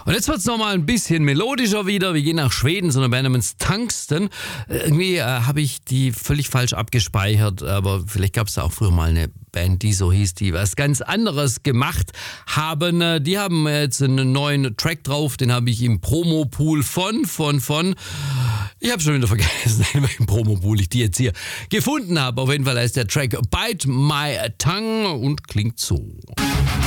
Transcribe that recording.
Und jetzt wird's nochmal ein bisschen melodischer wieder. Wir gehen nach Schweden, so eine Band namens Tungsten. Irgendwie habe ich die völlig falsch abgespeichert, aber vielleicht gab es da auch früher mal eine Band, die so hieß, die was ganz anderes gemacht haben. Die haben jetzt einen neuen Track drauf, den habe ich im Promopool von. Ich habe schon wieder vergessen, in welchem Promopool ich die jetzt hier gefunden habe. Auf jeden Fall heißt der Track Bite My Tongue und klingt so.